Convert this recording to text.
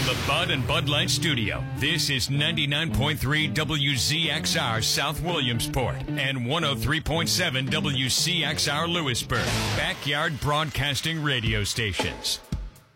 the Bud and Bud Light Studio, this is 99.3 WZXR South Williamsport and 103.7 WCXR Lewisburg, Backyard Broadcasting Radio Stations.